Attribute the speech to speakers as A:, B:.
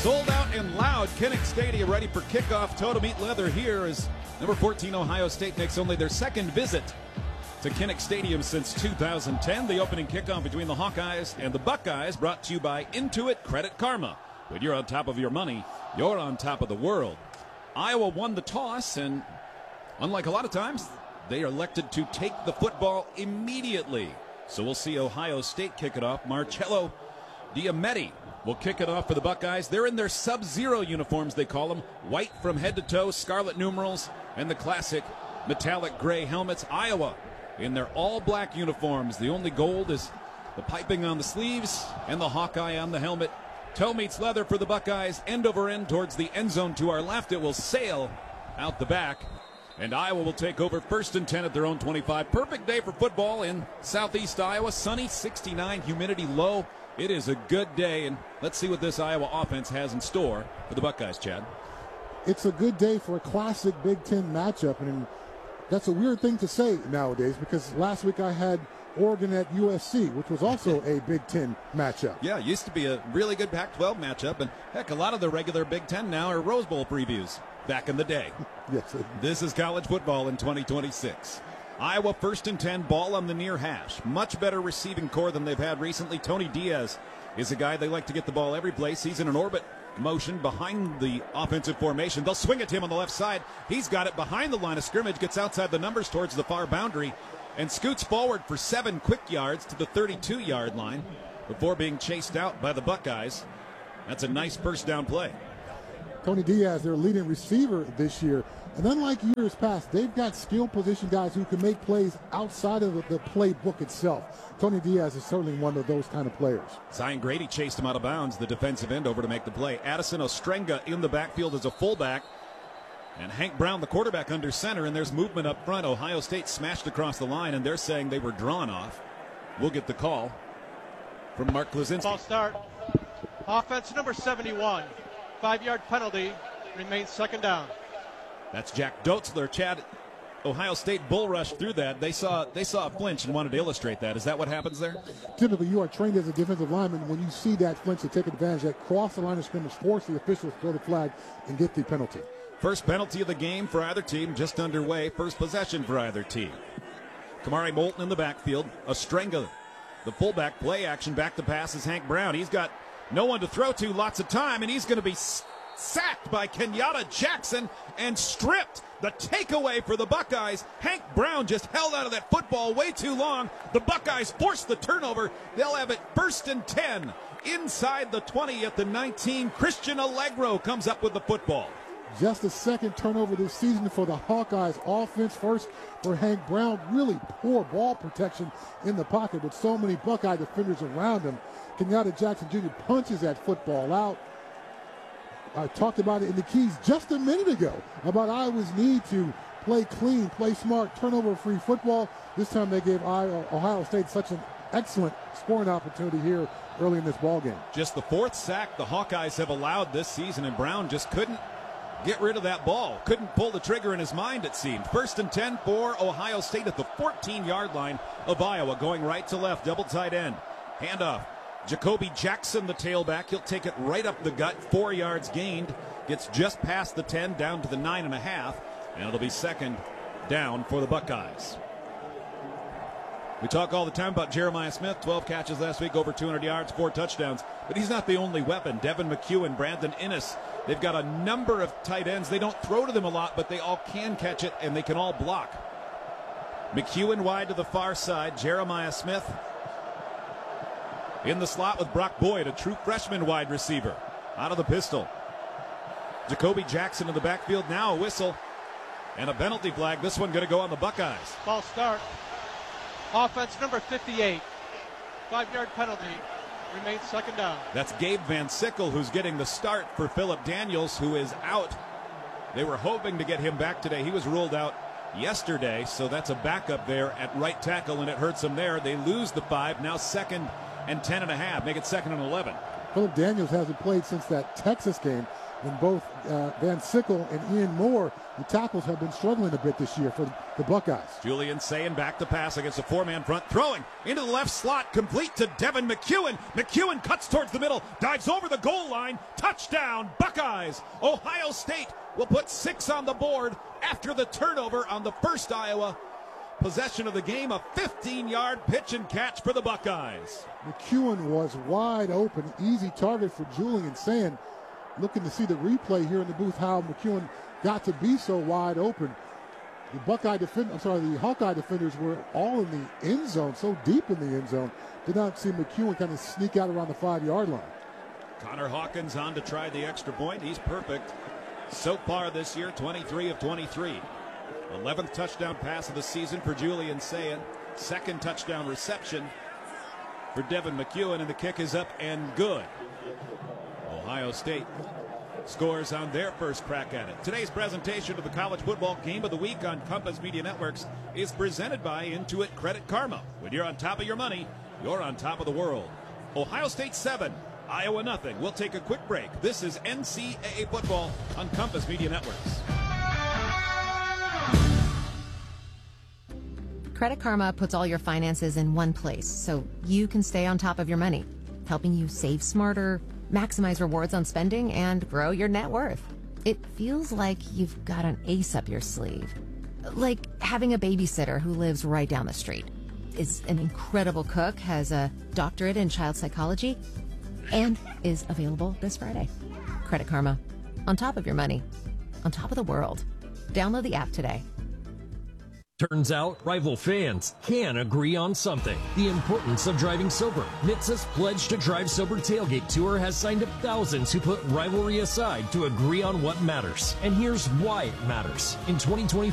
A: Sold out and loud. Kinnick Stadium ready for kickoff. Toe to meet leather here as number 14 Ohio State makes only their second visit to Kinnick Stadium since 2010. The opening kickoff between the Hawkeyes and the Buckeyes, brought to you by Intuit Credit Karma. When you're on top of your money, you're on top of the world. Iowa won the toss, and unlike a lot of times, they are elected to take the football immediately. So we'll see Ohio State kick it off. Marcello Diametti will kick it off for the Buckeyes. They're in their Sub-Zero uniforms, they call them. White from head to toe, scarlet numerals, and the classic metallic gray helmets. Iowa in their all-black uniforms. The only gold is the piping on the sleeves and the Hawkeye on the helmet. Toe meets leather for the Buckeyes, end over end towards the end zone to our left. It will sail out the back, and Iowa will take over 1st and 10 at their own 25. Perfect day for football in southeast Iowa. Sunny, 69, humidity low. It is a good day, and let's see what this Iowa offense has in store for the Buckeyes, Chad.
B: It's a good day for a classic Big Ten matchup, and that's a weird thing to say nowadays because last week I had Oregon at USC, which was also a Big Ten matchup.
A: Yeah, it used to be a really good Pac-12 matchup, and heck, a lot of the regular Big Ten now are Rose Bowl previews back in the day.
B: Yes.
A: This is college football in 2026. Iowa 1st and 10, ball on the near hash. Much better receiving core than they've had recently. Tony Diaz is a guy they like to get the ball every place. He's in an orbit motion behind the offensive formation. They'll swing it to him on the left side. He's got it behind the line of scrimmage, gets outside the numbers towards the far boundary, and scoots forward for 7 quick yards to the 32-yard line before being chased out by the Buckeyes. That's a nice first down play.
B: Tony Diaz, their leading receiver this year. And unlike years past, they've got skill position guys who can make plays outside of the playbook itself. Tony Diaz is certainly one of those kind of players.
A: Zion Grady chased him out of bounds, the defensive end, over to make the play. Addison Ostrenga in the backfield as a fullback. And Hank Brown, the quarterback, under center, and there's movement up front. Ohio State smashed across the line, and they're saying they were drawn off. We'll get the call from Mark Klaczynski.
C: Ball start. Offense number 71. 5-yard penalty. Remains 2nd down.
A: That's Jack Dotzler. Chad, Ohio State bull rushed through that. They saw a flinch and wanted to illustrate that. Is that what happens there?
B: Typically, you are trained as a defensive lineman. When you see that flinch, you take advantage of that, cross the line of scrimmage, force the officials to throw the flag, and get the penalty.
A: First penalty of the game for either team, just underway. First possession for either team. Kamari Moulton in the backfield. Ostrenga, the fullback, play action. Back to pass is Hank Brown. He's got no one to throw to, lots of time, and he's going to be sacked by Kenyatta Jackson and stripped. The takeaway for the Buckeyes. Hank Brown just held out of that football way too long. The Buckeyes forced the turnover. They'll have it 1st and 10 inside the 20 at the 19. Christian Allegro comes up with the football.
B: Just the second turnover this season for the Hawkeyes offense. First for Hank Brown. Really poor ball protection in the pocket with so many Buckeye defenders around him. Kenyatta Jackson Jr. punches that football out. I talked about it in the keys just a minute ago about Iowa's need to play clean, play smart, turnover-free football. This time they gave Ohio State such an excellent scoring opportunity here early in this ballgame.
A: Just the 4th sack the Hawkeyes have allowed this season, and Brown just couldn't get rid of that ball. Couldn't pull the trigger in his mind, it seemed. 1st and 10 for Ohio State at the 14-yard line of Iowa, going right to left, double tight end. Handoff. Jacoby Jackson, the tailback. He'll take it right up the gut. 4 yards gained. Gets just past the 10, down to the 9.5. And it'll be 2nd down for the Buckeyes. We talk all the time about Jeremiah Smith. 12 catches last week, over 200 yards, 4 touchdowns. But he's not the only weapon. Devin McEwen, Brandon Innes. They've got a number of tight ends. They don't throw to them a lot, but they all can catch it, and they can all block. McEwen wide to the far side. Jeremiah Smith in the slot with Brock Boyd, a true freshman wide receiver. Out of the pistol. Jacoby Jackson in the backfield. Now a whistle and a penalty flag. This one going to go on the Buckeyes.
C: Ball start. Offense number 58. 5-yard penalty. Remains 2nd down.
A: That's Gabe Van Sickle who's getting the start for Philip Daniels, who is out. They were hoping to get him back today. He was ruled out yesterday, so that's a backup there at right tackle, and it hurts him there. They lose the 5. Now 2nd and 10.5. Make it 2nd and 11.
B: Philip Daniels hasn't played since that Texas game. And both Van Sickle and Ian Moore, the tackles, have been struggling a bit this year for the Buckeyes.
A: Julian Sayin back to pass against a four-man front, throwing into the left slot, complete to Devin McEwen. McEwen cuts towards the middle, dives over the goal line. Touchdown, Buckeyes! Ohio State will put 6 on the board after the turnover on the first Iowa possession of the game. A 15-yard pitch and catch for the Buckeyes.
B: McEwen was wide open, easy target for Julian Sayin. Looking to see the replay here in the booth, how McEwen got to be so wide open. The Hawkeye defenders were all in the end zone, so deep in the end zone. Did not see McEwen kind of sneak out around the 5-yard line.
A: Connor Hawkins on to try the extra point. He's perfect so far this year, 23 of 23. 11th touchdown pass of the season for Julian Sayin. 2nd touchdown reception for Devin McEwen, and the kick is up and good. Ohio State scores on their first crack at it. Today's presentation of the College Football Game of the Week on Compass Media Networks is presented by Intuit Credit Karma. When you're on top of your money, you're on top of the world. Ohio State 7, Iowa nothing. We'll take a quick break. This is NCAA football on Compass Media Networks.
D: Credit Karma puts all your finances in one place so you can stay on top of your money, helping you save smarter, maximize rewards on spending, and grow your net worth. It feels like you've got an ace up your sleeve. Like having a babysitter who lives right down the street, is an incredible cook, has a doctorate in child psychology, and is available this Friday. Credit Karma. On top of your money. On top of the world. Download the app today.
E: Turns out, rival fans can agree on something. The importance of driving sober. NHTSA's Pledge to Drive Sober Tailgate Tour has signed up thousands who put rivalry aside to agree on what matters. And here's why it matters. In 2024,